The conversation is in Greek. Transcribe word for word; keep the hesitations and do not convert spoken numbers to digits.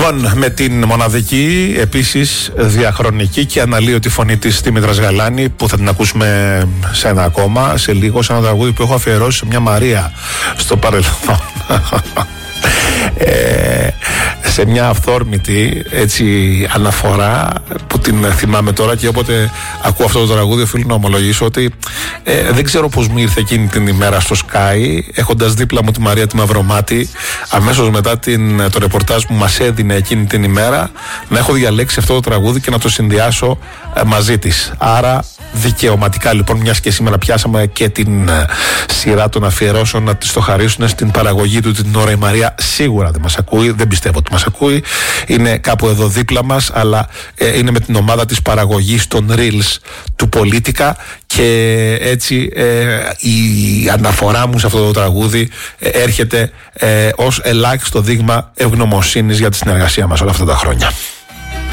Λοιπόν, με την μοναδική, επίσης διαχρονική και αναλύωτη φωνή της Δήμητρας Γαλάνη, που θα την ακούσουμε σε ένα ακόμα, σε λίγο, σε ένα τραγούδι που έχω αφιερώσει σε μια Μαρία στο παρελθόν. Ε, σε μια αυθόρμητη έτσι αναφορά που την θυμάμαι τώρα, και όποτε ακούω αυτό το τραγούδι οφείλω να ομολογήσω ότι ε, δεν ξέρω πως μου ήρθε εκείνη την ημέρα στο Sky, έχοντας δίπλα μου τη Μαρία τη Μαυρομάτη, αμέσως μετά την, το ρεπορτάζ που μας έδινε εκείνη την ημέρα, να έχω διαλέξει αυτό το τραγούδι και να το συνδυάσω ε, μαζί της. Άρα δικαιωματικά λοιπόν, μιας και σήμερα πιάσαμε και την ε, σειρά των αφιερώσεων, να της το χαρίσουν στην παραγωγή του την ώρα η Μαρία. Σίγουρα δεν μας ακούει, δεν πιστεύω ότι μας ακούει, είναι κάπου εδώ δίπλα μας, αλλά ε, είναι με την ομάδα της παραγωγής των Reels του Πολίτικα, και έτσι ε, η αναφορά μου σε αυτό το τραγούδι ε, έρχεται ε, ως ελάχιστο δείγμα ευγνωμοσύνης για τη συνεργασία μας όλα αυτά τα χρόνια.